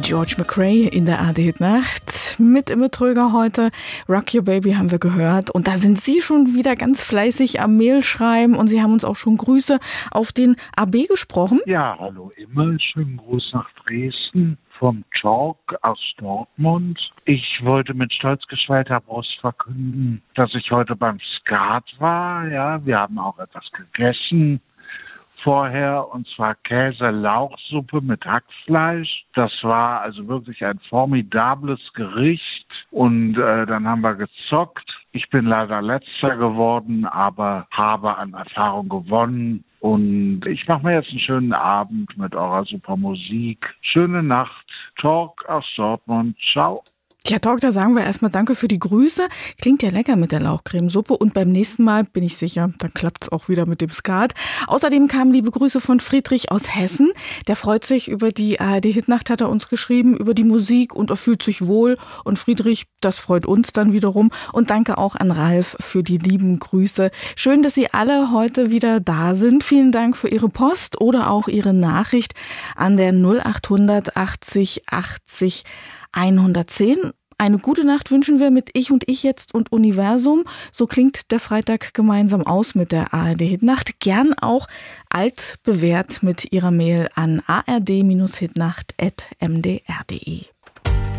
George McRae in der ARD-Hitnacht. Mit im Betrüger heute Rock Your Baby haben wir gehört. Und da sind Sie schon wieder ganz fleißig am Mail schreiben. Und Sie haben uns auch schon Grüße auf den AB gesprochen. Ja, hallo immer. Schönen Gruß nach Dresden vom Talk aus Dortmund. Ich wollte mit stolz geschwellter Brust verkünden, dass ich heute beim Skat war. Ja, wir haben auch etwas gegessen vorher, und zwar Käse-Lauchsuppe mit Hackfleisch. Das war also wirklich ein formidables Gericht. Und dann haben wir gezockt. Ich bin leider Letzter geworden, aber habe an Erfahrung gewonnen. Und ich mache mir jetzt einen schönen Abend mit eurer super Musik. Schöne Nacht. Talk aus Dortmund. Ciao. Ja, Talk, da sagen wir erstmal danke für die Grüße. Klingt ja lecker mit der Lauchcremesuppe. Und beim nächsten Mal bin ich sicher, dann klappt es auch wieder mit dem Skat. Außerdem kamen liebe Grüße von Friedrich aus Hessen. Der freut sich über die ARD-Hitnacht, hat er uns geschrieben, über die Musik, und er fühlt sich wohl. Und Friedrich, das freut uns dann wiederum. Und danke auch an Ralf für die lieben Grüße. Schön, dass Sie alle heute wieder da sind. Vielen Dank für Ihre Post oder auch Ihre Nachricht an der 0800 80 80 110. Eine gute Nacht wünschen wir mit Ich und Ich jetzt und Universum. So klingt der Freitag gemeinsam aus mit der ARD-Hitnacht. Gern auch altbewährt mit Ihrer Mail an ard-hitnacht@mdr.de.